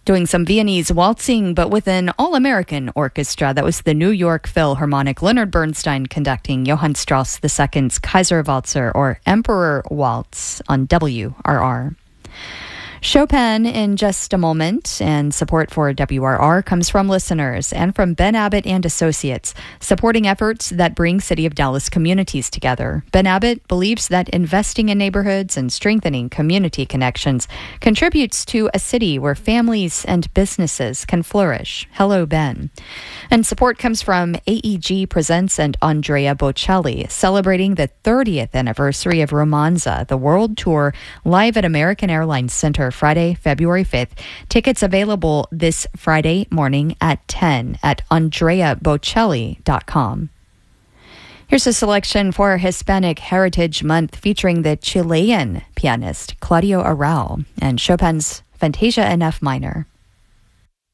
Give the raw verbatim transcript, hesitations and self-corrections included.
Doing some Viennese waltzing, but with an all-American orchestra. That was the New York Philharmonic. Leonard Bernstein conducting Johann Strauss the Second's Kaiserwalzer, or Emperor Waltz, on W R R. Chopin in just a moment, and support for W R R comes from listeners and from Ben Abbott and Associates, supporting efforts that bring City of Dallas communities together. Ben Abbott believes that investing in neighborhoods and strengthening community connections contributes to a city where families and businesses can flourish. Hello, Ben. And support comes from A E G Presents and Andrea Bocelli, celebrating the thirtieth anniversary of Romanza, the world tour, live at American Airlines Center Friday, February fifth. Tickets available this Friday morning at ten at andrea bocelli dot com. Here's a selection for Hispanic Heritage Month featuring the Chilean pianist Claudio Arrau and Chopin's Fantasia in F minor.